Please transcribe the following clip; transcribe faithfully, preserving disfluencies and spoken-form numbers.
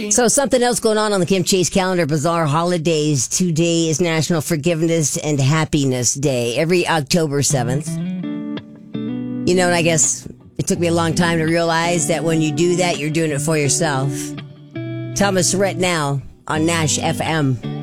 So something else going on on the Kim Chase calendar, bizarre holidays. Today is National Forgiveness and Happiness Day, every October seventh. You know, and I guess it took me a long time to realize that when you do that, you're doing it for yourself. Thomas Rhett now on Nash F M.